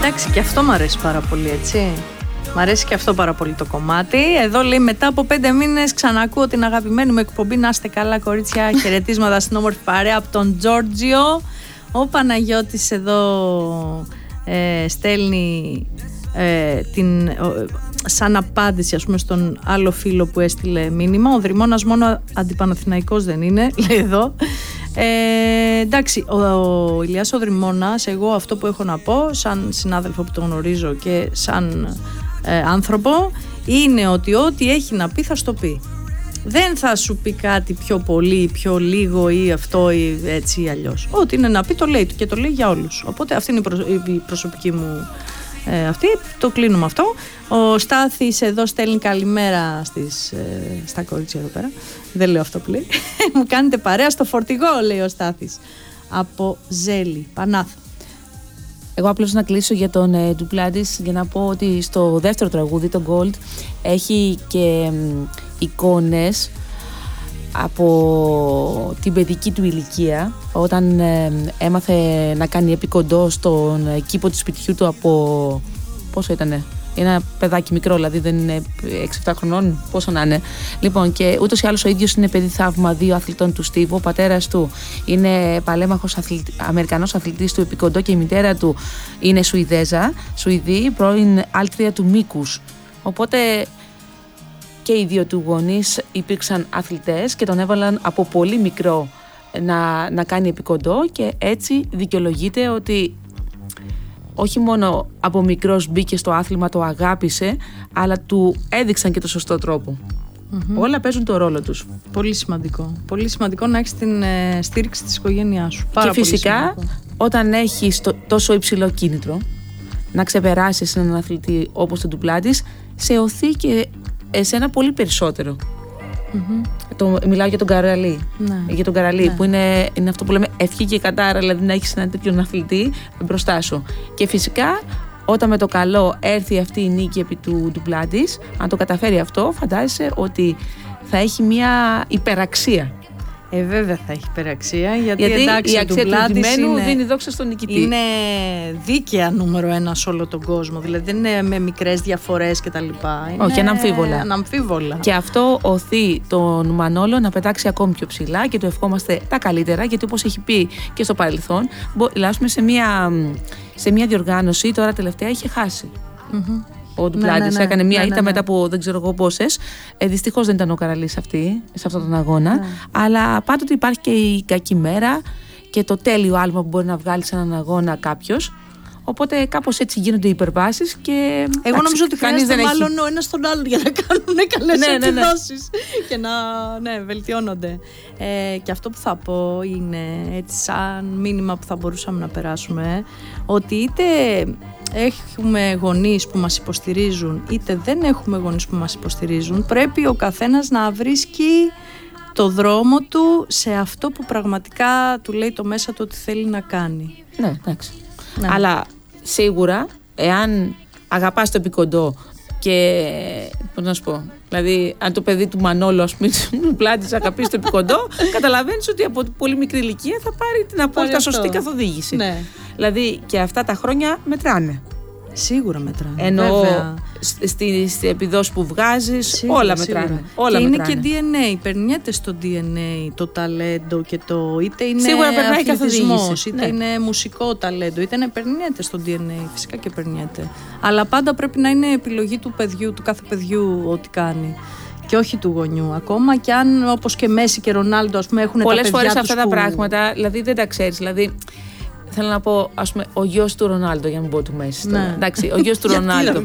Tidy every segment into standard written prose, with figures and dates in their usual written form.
Εντάξει, και αυτό μου αρέσει πάρα πολύ, έτσι. Μ' αρέσει και αυτό πάρα πολύ το κομμάτι. Εδώ λέει: μετά από 5 μήνες ξανακούω την αγαπημένη μου εκπομπή. Να είστε καλά, κορίτσια. Χαιρετίσματα στην όμορφη παρέα από τον Τζόρτζιο. Ο Παναγιώτης εδώ στέλνει σαν απάντηση, ας πούμε, στον άλλο φίλο που έστειλε μήνυμα. Ο Δρυμώνας μόνο αντιπαναθηναϊκός δεν είναι, λέει εδώ. Εντάξει, ο Ηλιάς ο Δρυμώνας, εγώ αυτό που έχω να πω σαν συνάδελφο που τον γνωρίζω και σαν άνθρωπο, είναι ότι ό,τι έχει να πει θα στο πει. Δεν θα σου πει κάτι πιο πολύ, πιο λίγο ή αυτό ή έτσι ή αλλιώς. Ό,τι είναι να πει το λέει και το λέει για όλους. Οπότε αυτή είναι η προσωπική μου αυτή, το κλείνουμε αυτό. Ο Στάθης εδώ στέλνει καλημέρα στα κορίτσια εδώ πέρα. Δεν λέω αυτό που λέει. Μου κάνετε παρέα στο φορτηγό, λέει ο Στάθης. Από Ζέλη, Πανάθα. Εγώ απλώς να κλείσω για τον Ντουπλάντης για να πω ότι στο δεύτερο τραγούδι, το Gold, έχει και εικόνες από την παιδική του ηλικία, όταν έμαθε να κάνει επικοντό στον κήπο του σπιτιού του από, πόσο ήτανε, ένα παιδάκι μικρό, δηλαδή δεν είναι 6-7 χρονών, πόσο να είναι. Λοιπόν, και ούτως ή άλλως ο ίδιος είναι παιδί θαύμα 2 αθλητών του Στίβου. Ο πατέρας του είναι παλέμαχος Αμερικανός αθλητής του επικοντό και η μητέρα του είναι Σουηδή, πρώην άλτρια του μήκους. Οπότε και οι δύο του γονείς υπήρξαν αθλητές και τον έβαλαν από πολύ μικρό να κάνει επικοντό, και έτσι δικαιολογείται ότι όχι μόνο από μικρός μπήκε στο άθλημα, το αγάπησε, αλλά του έδειξαν και το σωστό τρόπο. Όλα παίζουν το ρόλο τους. Πολύ σημαντικό. Πολύ σημαντικό να έχεις την στήριξη της οικογένειάς σου. Πάρα και φυσικά όταν έχεις τόσο υψηλό κίνητρο να ξεπεράσεις έναν αθλητή όπως τον Ντουπλάντης, σε οθεί και εσένα πολύ περισσότερο. Μιλάω για τον Καραλή. Ναι. Για τον Καραλή, ναι, που είναι αυτό που λέμε ευχή και κατάρα, δηλαδή να έχεις έναν τέτοιον αθλητή μπροστά σου. Και φυσικά όταν με το καλό έρθει αυτή η νίκη επί του Ντουπλάντης, αν το καταφέρει αυτό, φαντάζεσαι ότι θα έχει μια υπεραξία. Βέβαια θα έχει υπεραξία, γιατί εντάξει, η αξία του ντυμένου δίνει δόξα στον νικητή. Είναι δίκαια νούμερο 1 σε όλο τον κόσμο. Δηλαδή δεν είναι με μικρές διαφορές κτλ. Όχι, αναμφίβολα. Και αυτό οθεί τον Μανόλο να πετάξει ακόμη πιο ψηλά και του ευχόμαστε τα καλύτερα, γιατί όπως έχει πει και στο παρελθόν, σε μια διοργάνωση τώρα τελευταία είχε χάσει. Ο Ντουπλάντης έκανε μια ήττα μετά από δεν ξέρω εγώ πόσες. Δυστυχώς δεν ήταν ο Καραλής σε αυτόν τον αγώνα. Αλλά πάντοτε υπάρχει και η κακή μέρα και το τέλειο άλμα που μπορεί να βγάλει σε έναν αγώνα κάποιος. Οπότε κάπως έτσι γίνονται οι υπερβάσεις και. Εγώ νομίζω ότι χρειάζεται μάλλον ο ένας τον άλλον για να κάνουν καλές επιδόσεις και να βελτιώνονται. Και αυτό που θα πω είναι έτσι σαν μήνυμα που θα μπορούσαμε να περάσουμε, ότι είτε έχουμε γονείς που μας υποστηρίζουν είτε δεν έχουμε γονείς που μας υποστηρίζουν, πρέπει ο καθένας να βρίσκει το δρόμο του σε αυτό που πραγματικά του λέει το μέσα του ότι θέλει να κάνει. Ναι, εντάξει. Ναι. Αλλά σίγουρα, εάν αγαπάς το επικοντό και, πώς να σου πω, δηλαδή αν το παιδί του Μανόλου, ας πούμε, του Πλάτης αγαπήσει το επικοντό, καταλαβαίνεις ότι από πολύ μικρή ηλικία θα πάρει την απόλυτα σωστή καθοδήγηση. Ναι. Δηλαδή και αυτά τα χρόνια μετράνε. Σίγουρα μετράνε. Ενώ στις επιδόσεις που βγάζεις, σίγουρα, όλα μετράνε. Όλα και μετράνε. Είναι και DNA. Περνιέται στο DNA το ταλέντο και το. Είτε είναι αθλητισμός, είτε είναι μουσικό ταλέντο, είτε περνιέται στο DNA. Φυσικά και περνιέται. Αλλά πάντα πρέπει να είναι επιλογή του παιδιού, του κάθε παιδιού, ό,τι κάνει. Και όχι του γονιού. Ακόμα και αν, όπως και Μέση και Ρονάλντο, ας πούμε, έχουν τα παιδιά τους. Πολλές φορές αυτά τα πράγματα, δηλαδή δεν τα ξέρεις. Δηλαδή, θέλω να πω, ας πούμε, ο γιος του Ρονάλντο, για να μην πω του Μέση. Ναι. Εντάξει, ο γιος του Ρονάλντο.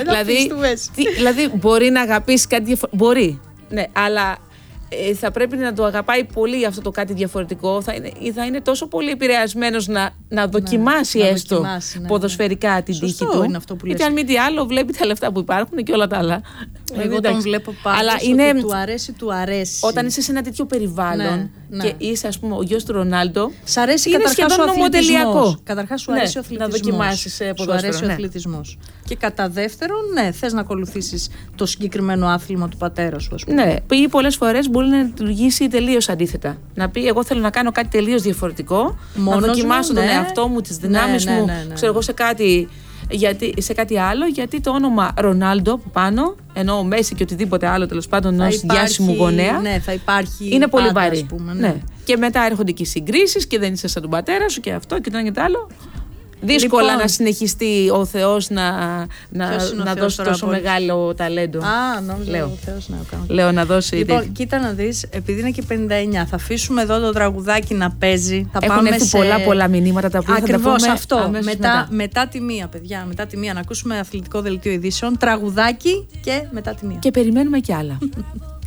Δηλαδή, μπορεί να αγαπήσει κάτι διαφορετικό. Μπορεί. Ναι, αλλά θα πρέπει να το αγαπάει πολύ αυτό το κάτι διαφορετικό. Θα είναι τόσο πολύ επηρεασμένος να δοκιμάσει έστω ποδοσφαιρικά την τύχη του. Είναι αυτό που λες. Γιατί αν μη τι άλλο, βλέπει τα λεφτά που υπάρχουν και όλα τα άλλα. Εγώ τον βλέπω πάντως ότι του αρέσει. Όταν είσαι σε ένα τέτοιο περιβάλλον και είσαι, ας πούμε, ο γιος του Ρονάλντο, σ' αρέσει καταρχάς ο αθλητισμός. Καταρχάς σου αρέσει ο αθλητισμός. Να δοκιμάσεις ποδόσφαιρο. Σου αρέσει ο αθλητισμός. Και κατά δεύτερον, θες να ακολουθήσεις το συγκεκριμένο άθλημα του πατέρα σου, ας πούμε. Ναι, ή πολλές φορές μπορεί να λειτουργήσει τελείως αντίθετα. Να πει: εγώ θέλω να κάνω κάτι τελείως διαφορετικό, να δοκιμάσω τον εαυτό μου, τις δυνάμεις μου, ξέρω εγώ, σε κάτι γιατί, σε κάτι άλλο, γιατί το όνομα Ρονάλντο που πάνω, ενώ ο Μέση και οτιδήποτε άλλο τέλος πάντων ως διάσημου γονέα. Ναι, θα υπάρχει. Είναι πολύ πάντα, βαρύ. Πούμε, ναι. Και μετά έρχονται και οι συγκρίσεις και δεν είσαι σαν τον πατέρα σου και αυτό και το ένα και το άλλο. Δύσκολα λοιπόν, να συνεχιστεί ο Θεός να δώσει τόσο μεγάλο ταλέντο. νόμιζα ο Θεός Λέω να δώσει. Λοιπόν, κοίτα να δεις, επειδή είναι και 59, θα afήσουμε εδώ το τραγουδάκι να παίζει. Θα έχουν πάμε έρθει πολλά μηνύματα τα οποία ακριβώς θα τα πούμε αυτό. Μετά τη μία, παιδιά. Μετά τη μία να ακούσουμε αθλητικό δελτίο ειδήσεων, τραγουδάκι και μετά τη μία. Και περιμένουμε κι άλλα.